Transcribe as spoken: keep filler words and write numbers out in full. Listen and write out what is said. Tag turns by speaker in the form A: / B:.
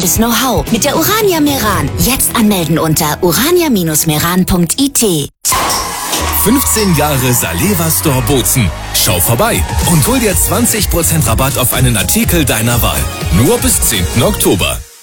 A: weltweites Know-how mit der Urania Meran. Jetzt anmelden unter urania meran punkt i t.
B: fünfzehn Jahre Saleva Store Bozen. Schau vorbei und hol dir zwanzig Prozent Rabatt auf einen Artikel deiner Wahl. Nur bis zehnten Oktober.